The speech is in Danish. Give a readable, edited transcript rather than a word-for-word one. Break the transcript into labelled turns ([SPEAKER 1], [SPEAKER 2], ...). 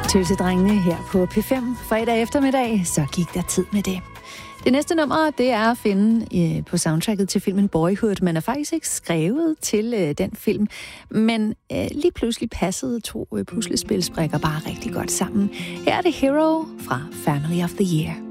[SPEAKER 1] Tøsedrengene her på P5 fredag eftermiddag, så gik der tid med det. Det næste nummer, det er at finde på soundtracket til filmen Boyhood. Man er faktisk ikke skrevet til den film, men lige pludselig passede to puslespilsbrikker bare rigtig godt sammen. Her er det Hero fra Family of the Year.